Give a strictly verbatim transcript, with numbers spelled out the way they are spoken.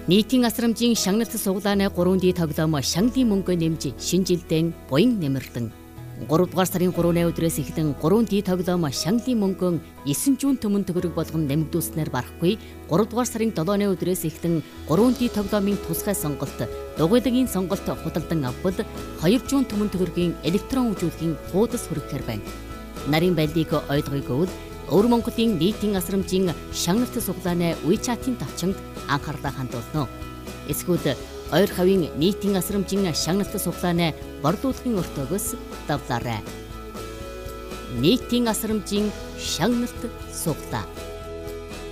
Нийтийн асрамжийн шагналт суглааны гурван ди тоглоом Шангадын мөнгө нэмж шинэ жилдээ буян нэмэрлэн гурав дугаар сарын гуравны өдрөөс эхлэн гурван ди тоглоом Шангадын мөнгөн есөн зуун төмөн төгрөг болгон нэмэгдүүлснээр барахгүй гурав дугаар сарын долооны өдрөөс эхлэн гурван ди тоглоомын тусгай сонголт дугуйлагын сонголт худалдан авбал хоёр зуун төмөн төгрөгийн электрон үжүүлэхийн хуудас хүрэхээр байна. Нарийн байлдыг ойлгоё гэвэл Өвөр Монголын нийтийн асрамжийн шагналт суглааны WeChat-ийн тавчинд анхаарлаа хандуулно. Эсвэл ойр хавийн нийтийн асрамжийн шагналт суглааны борлуулалтын өртөөгөөс давлаарай. Нийтийн асрамжийн шагналт суглаа.